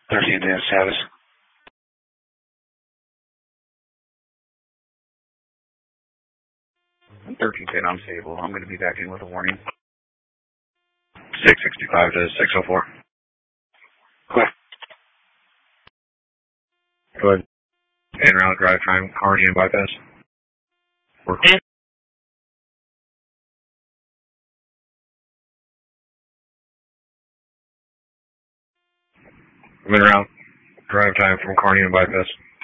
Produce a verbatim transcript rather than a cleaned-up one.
thirteen dance status. thirteen ten unstable. I'm going to be back in with a warning. six sixty-five to six oh four. Go ahead. Go ahead. En route drive time, Carney and bypass. Work. I'm en route drive time from Carney and bypass.